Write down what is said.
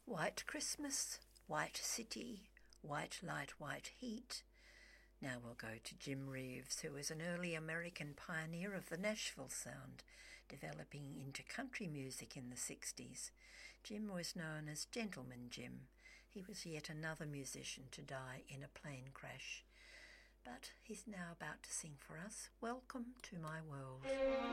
White Christmas, white city, white light, white heat. Now we'll go to Jim Reeves, who was an early American pioneer of the Nashville sound, developing into country music in the 60s. Jim was known as Gentleman Jim. He was yet another musician to die in a plane crash. But he's now about to sing for us, Welcome to My World.